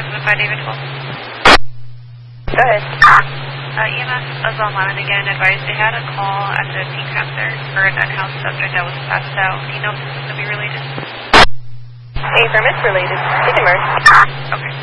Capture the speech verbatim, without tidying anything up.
seven five David twelve. Go ahead. Uh, E M S is online again. Advised they had a call at the Pink Panther for an unhoused subject that was passed out. Do you know if this is going to be related? Affirmative related. Take emerge. Okay.